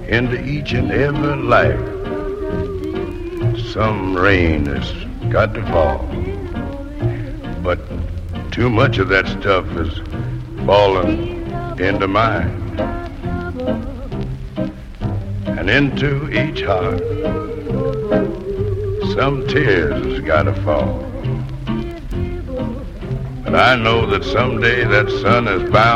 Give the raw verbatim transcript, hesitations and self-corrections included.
into each and every life. Some rain has got to fall, but too much of that stuff has fallen into mine. And into each heart, some tears has got to fall. But I know that someday that sun is bound